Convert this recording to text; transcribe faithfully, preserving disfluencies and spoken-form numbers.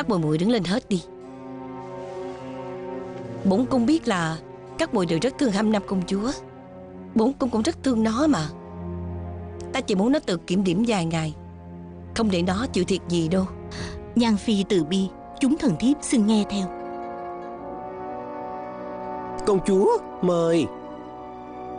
Các muội muội đứng lên hết đi. Bổn cung biết là các muội đều rất thương Hăm Năm công chúa. Bổn cung cũng rất thương nó mà. Ta chỉ muốn nó tự kiểm điểm vài ngày, không để nó chịu thiệt gì đâu. Nhan phi từ bi, chúng thần thiếp xin nghe theo. Công chúa mời.